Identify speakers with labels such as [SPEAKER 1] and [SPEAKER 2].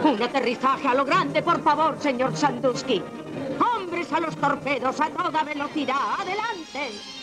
[SPEAKER 1] Un aterrizaje a lo grande, por favor, señor Sandusky. ¡Hombres a los torpedos a toda velocidad! ¡Adelante!